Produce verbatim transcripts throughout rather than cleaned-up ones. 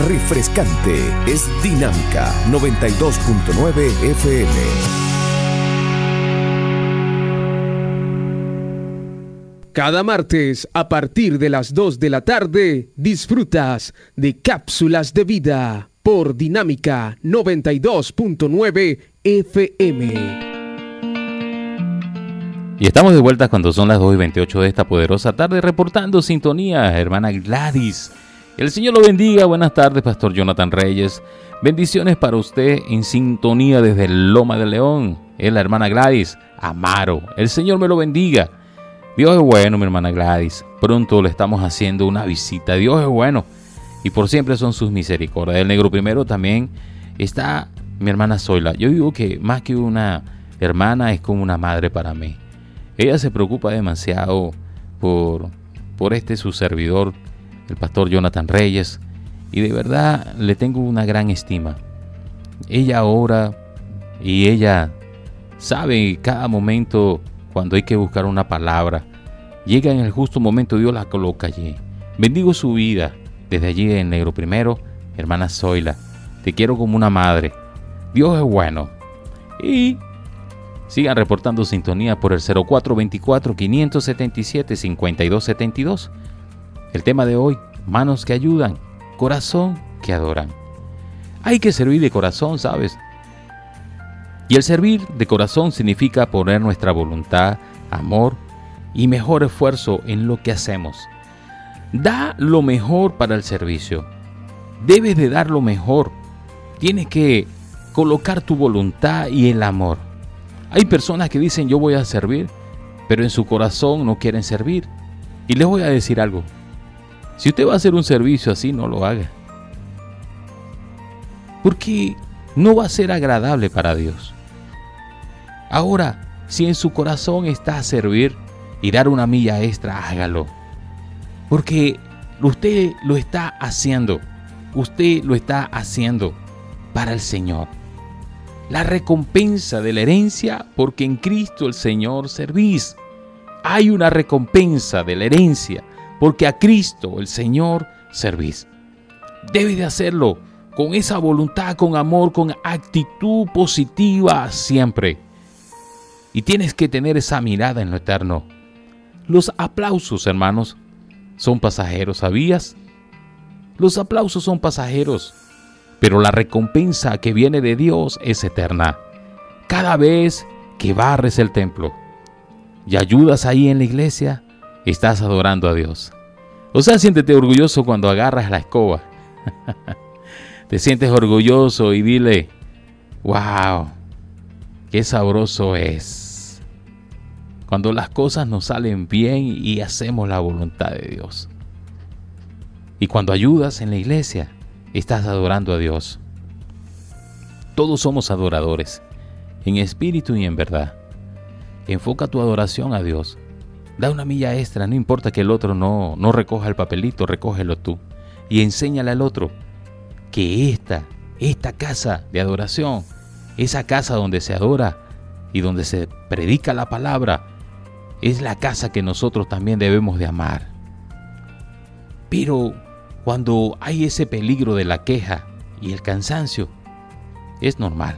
refrescante, es Dinámica noventa y dos punto nueve F M. Cada martes, a partir de las dos de la tarde, disfrutas de Cápsulas de Vida por Dinámica noventa y dos punto nueve F M. Y estamos de vuelta cuando son las dos y veintiocho de esta poderosa tarde, reportando sintonía, hermana Gladys. El Señor lo bendiga. Buenas tardes, Pastor Jonathan Reyes. Bendiciones para usted en sintonía desde Loma de León. Es la hermana Gladys Amaro. El Señor me lo bendiga. Dios es bueno, mi hermana Gladys. Pronto le estamos haciendo una visita. Dios es bueno y por siempre son sus misericordias. El negro primero también está mi hermana Zoila. Yo digo que más que una hermana es como una madre para mí. Ella se preocupa demasiado por, por este su servidor, el pastor Jonathan Reyes, y de verdad le tengo una gran estima. Ella ora y ella sabe cada momento cuando hay que buscar una palabra. Llega en el justo momento, Dios la coloca allí. Bendigo su vida desde allí en Negro Primero, hermana Zoila. Te quiero como una madre. Dios es bueno. Y sigan reportando sintonía por el cero cuatro veinticuatro, quinientos setenta y siete, cincuenta y dos setenta y dos. El tema de hoy, manos que ayudan, corazón que adoran. Hay que servir de corazón, ¿sabes? Y el servir de corazón significa poner nuestra voluntad, amor y mejor esfuerzo en lo que hacemos. Da lo mejor para el servicio. Debes de dar lo mejor. Tienes que colocar tu voluntad y el amor. Hay personas que dicen yo voy a servir, pero en su corazón no quieren servir. Y les voy a decir algo. Si usted va a hacer un servicio así, no lo haga. Porque no va a ser agradable para Dios. Ahora, si en su corazón está a servir y dar una milla extra, hágalo. Porque usted lo está haciendo. Usted lo está haciendo para el Señor. La recompensa de la herencia, porque en Cristo el Señor servís. Hay una recompensa de la herencia, porque a Cristo el Señor servís. Debe de hacerlo con esa voluntad, con amor, con actitud positiva siempre. Y tienes que tener esa mirada en lo eterno. Los aplausos, hermanos, son pasajeros, ¿sabías? Los aplausos son pasajeros, pero la recompensa que viene de Dios es eterna. Cada vez que barres el templo y ayudas ahí en la iglesia, estás adorando a Dios. O sea, siéntete orgulloso cuando agarras la escoba. Te sientes orgulloso y dile, wow, qué sabroso es cuando las cosas nos salen bien y hacemos la voluntad de Dios. Y cuando ayudas en la iglesia, estás adorando a Dios. Todos somos adoradores, en espíritu y en verdad. Enfoca tu adoración a Dios. Da una milla extra, no importa que el otro no, no recoja el papelito, recógelo tú. Y enséñale al otro que esta, esta casa de adoración, esa casa donde se adora y donde se predica la palabra, es la casa que nosotros también debemos de amar. Pero cuando hay ese peligro de la queja y el cansancio, es normal.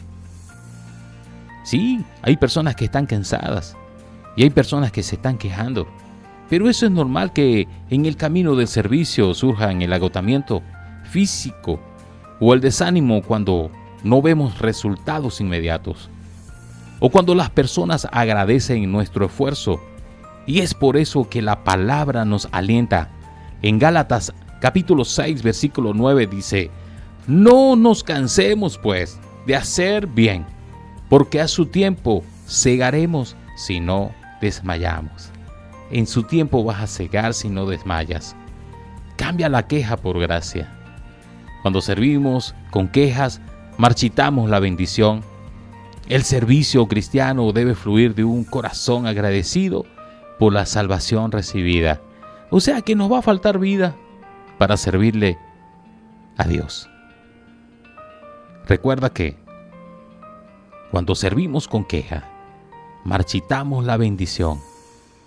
Sí, hay personas que están cansadas y hay personas que se están quejando, pero eso es normal que en el camino del servicio surjan el agotamiento físico o el desánimo cuando no vemos resultados inmediatos, o cuando las personas agradecen nuestro esfuerzo. Y es por eso que la palabra nos alienta. En Gálatas capítulo seis, versículo nueve dice, no nos cansemos pues de hacer bien, porque a su tiempo segaremos si no desmayamos. En su tiempo vas a segar si no desmayas. Cambia la queja por gracia. Cuando servimos con quejas, marchitamos la bendición. El servicio cristiano debe fluir de un corazón agradecido por la salvación recibida. O sea que nos va a faltar vida para servirle a Dios. Recuerda que cuando servimos con queja, marchitamos la bendición.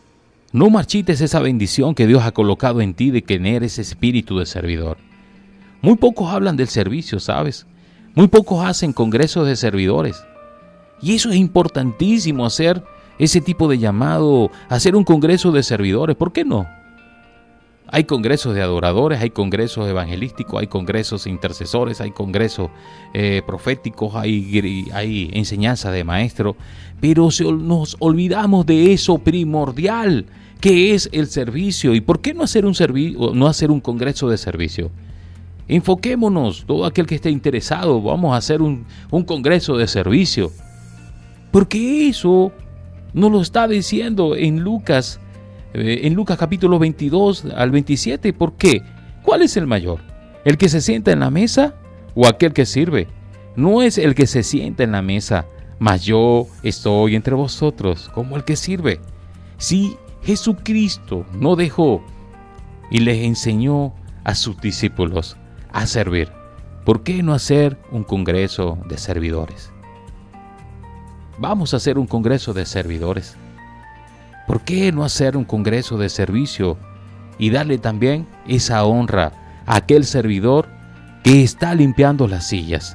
No marchites esa bendición que Dios ha colocado en ti de tener ese espíritu de servidor. Muy pocos hablan del servicio, ¿sabes? Muy pocos hacen congresos de servidores. Y eso es importantísimo, hacer ese tipo de llamado, hacer un congreso de servidores. ¿Por qué no? Hay congresos de adoradores, hay congresos evangelísticos, hay congresos intercesores, hay congresos eh, proféticos, hay, hay enseñanza de maestro, pero se, nos olvidamos de eso primordial, que es el servicio. ¿Y por qué no hacer un servi- no hacer un congreso de servicio? Enfoquémonos, todo aquel que esté interesado, vamos a hacer un, un congreso de servicio. Porque eso nos lo está diciendo en Lucas, eh, en Lucas capítulo veintidós al veintisiete. ¿Por qué? ¿Cuál es el mayor? ¿El que se sienta en la mesa o aquel que sirve? No es el que se sienta en la mesa, mas yo estoy entre vosotros como el que sirve. Si Jesucristo no dejó y les enseñó a sus discípulos a servir, ¿por qué no hacer un congreso de servidores? Vamos a hacer un congreso de servidores. ¿Por qué no hacer un congreso de servicio y darle también esa honra a aquel servidor que está limpiando las sillas?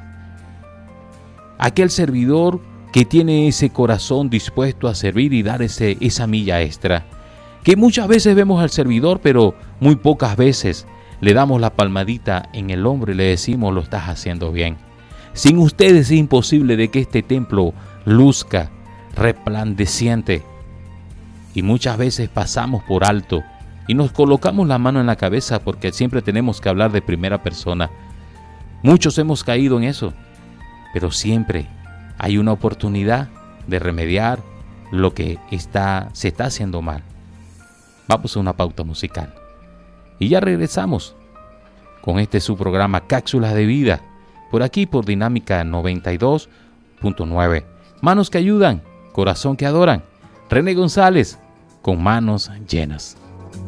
Aquel servidor que tiene ese corazón dispuesto a servir y dar ese, esa milla extra. Que muchas veces vemos al servidor, pero muy pocas veces le damos la palmadita en el hombro y le decimos: lo estás haciendo bien. Sin ustedes es imposible de que este templo luzca resplandeciente. Y muchas veces pasamos por alto y nos colocamos la mano en la cabeza porque siempre tenemos que hablar de primera persona. Muchos hemos caído en eso, pero siempre hay una oportunidad de remediar lo que está, se está haciendo mal. Vamos a una pauta musical y ya regresamos con este su programa Cápsulas de Vida, por aquí por Dinámica noventa y dos punto nueve. Manos que ayudan, corazón que adoran. René González, con manos llenas.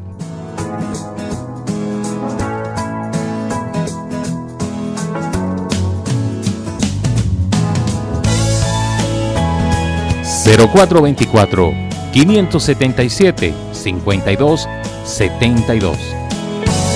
cero cuatro veinticuatro, quinientos setenta y siete, cincuenta y dos setenta y dos.